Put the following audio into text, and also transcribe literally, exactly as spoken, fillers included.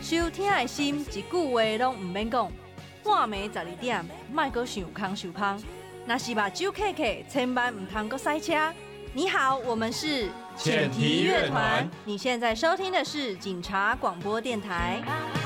收听的心一句话拢唔免讲，半暝十二点，莫阁想空想芳。若是目睭刻刻，千万唔通阁塞车。你好，我们是浅提乐团。 你现在收听的是警察广播电台。